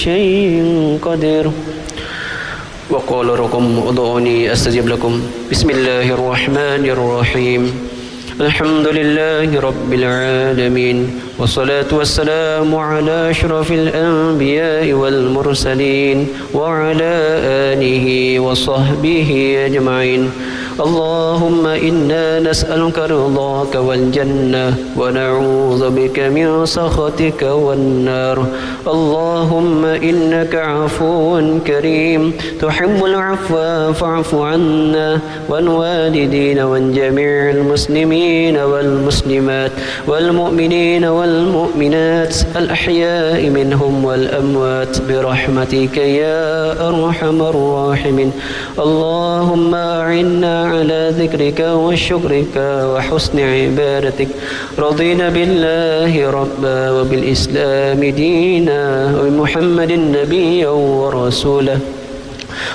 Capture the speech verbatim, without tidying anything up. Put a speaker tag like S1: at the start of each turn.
S1: شيء قدير وقال ربكم ادعوني أستجب لكم بسم الله الرحمن الرحيم الحمد لله رب العالمين والصلاة والسلام على أشرف الأنبياء والمرسلين وعلى آله وصحبه أجمعين اللهم إنا نسألك رضاك والجنة ونعوذ بك من سخطك والنار اللهم إنك عفو كريم تحب العفو فاعف عنا وعن والدينا وعن جميع المسلمين والمسلمات والمؤمنين والمؤمنات الأحياء منهم والأموات برحمتك يا أرحم الراحمين اللهم أعنا على ذكرك وشكرك وحسن عبادتك رضينا بالله ربا وبالإسلام دينا وبمحمد نبيا ورسوله